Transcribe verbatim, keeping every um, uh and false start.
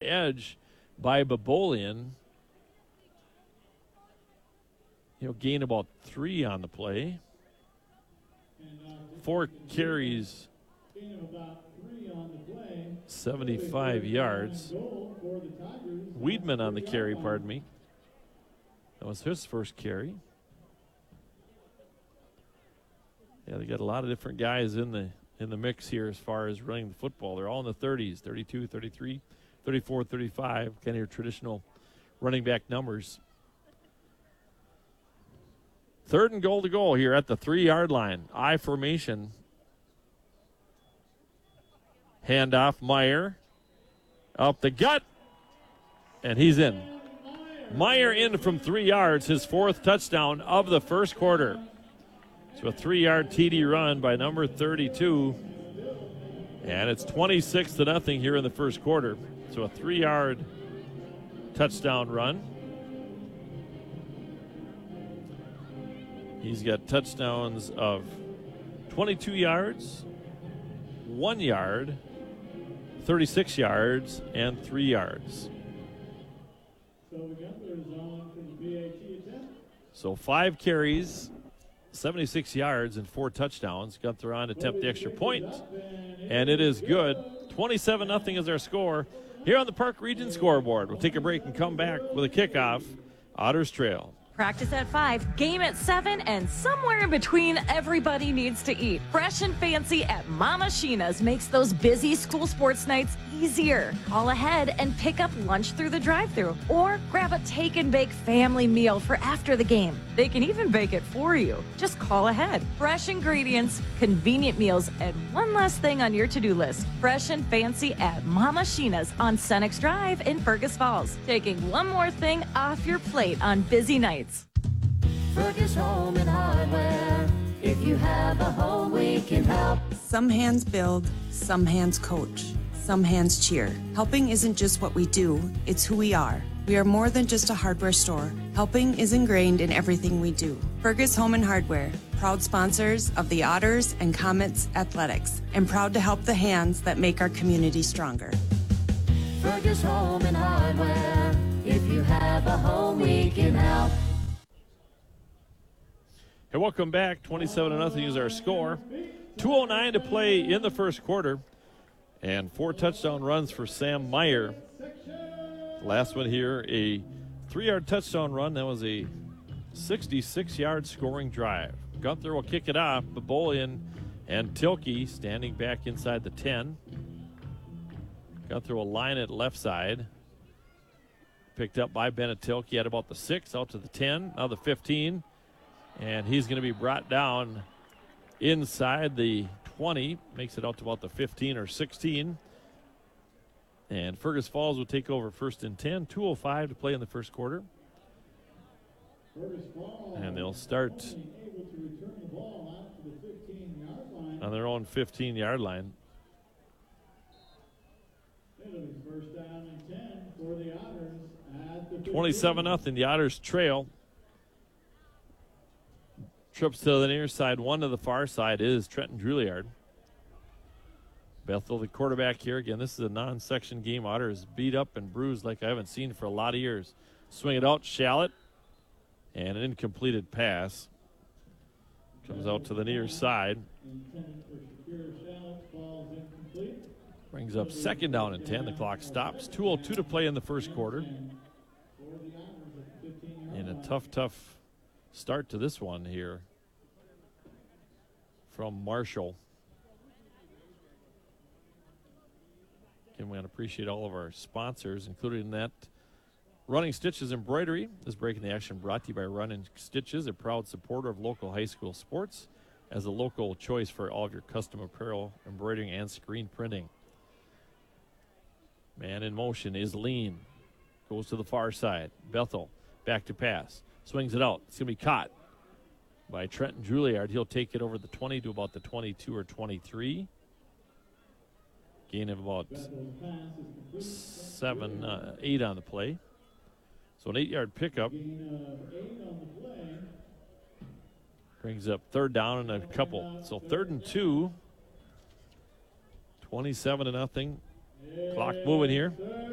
edge by Babolian. He'll gain about three on the play. Four carries, seventy-five yards. Weedman on the carry, pardon me. That was his first carry. Yeah, they got a lot of different guys in the in the mix here as far as running the football. They're all in the thirties, thirty-two, thirty-three, thirty-four, thirty-five, kind of your traditional running back numbers. Third and goal to goal here at the three-yard line. I formation. Handoff, Meyer. Up the gut. And he's in. Meyer in from three yards, his fourth touchdown of the first quarter. So a three-yard T D run by number thirty-two. And it's twenty-six to nothing here in the first quarter. So a three-yard touchdown run. He's got touchdowns of twenty-two yards, one yard, thirty-six yards, and three yards. So five carries, seventy-six yards, and four touchdowns. Gunther on to attempt the extra point, and it is good. twenty-seven nothing is our score here on the Park Region scoreboard. We'll take a break and come back with a kickoff. Otters trail. Practice at five, game at seven, and somewhere in between, everybody needs to eat. Fresh and fancy at Mama Sheena's makes those busy school sports nights easier. Call ahead and pick up lunch through the drive-thru, or grab a take and bake family meal for after the game. They can even bake it for you. Just call ahead. Fresh ingredients, convenient meals, and one last thing on your to-do list. Fresh and fancy at Mama Sheena's on Senex Drive in Fergus Falls. Taking one more thing off your plate on busy nights. Fergus Home and Hardware. If you have a home, we can help. Some hands build, some hands coach, some hands cheer. Helping isn't just what we do, it's who we are. We are more than just a hardware store. Helping is ingrained in everything we do. Fergus Home and Hardware, proud sponsors of the Otters and Comets Athletics, and proud to help the hands that make our community stronger. Fergus Home and Hardware. If you have a home, we can help. Hey, welcome back. twenty-seven to nothing is our score. two oh nine to play in the first quarter. And four touchdown runs for Sam Meyer. Last one here, a three-yard touchdown run. That was a sixty-six-yard scoring drive. Gunther will kick it off. Babolian and Tilke standing back inside the ten. Gunther will line it left side. Picked up by Bennett Tilke at about the six, out to the ten, now the fifteen. And he's going to be brought down inside the twenty. Makes it out to about the fifteen or sixteen. And Fergus Falls will take over first and ten. two oh five to play in the first quarter. And they'll start on their own fifteen-yard line. twenty-seven nothing. The Otters trail. Trips to the near side, one to the far side is Trenton Juilliard. Bethel, the quarterback here. Again, this is a non-section game. Otters beat up and bruised like I haven't seen for a lot of years. Swing it out, Shallot. And an incompleted pass. Comes out to the near side. Brings up second down and ten. The clock stops. two oh two to play in the first quarter. And a tough, tough start to this one here from Marshall. Again, we want to appreciate all of our sponsors, including that Running Stitches Embroidery. This break in the action brought to you by Running Stitches, a proud supporter of local high school sports, as a local choice for all of your custom apparel, embroidering, and screen printing. Man in motion is Lean. Goes to the far side. Bethel back to pass. Swings it out. It's going to be caught by Trenton Juilliard. He'll take it over the twenty to about the twenty-two or twenty-three. Gain of about seven, uh, eight on the play. So an eight-yard pickup. Brings up third down and a couple. So third and two. twenty-seven to nothing. Clock moving here.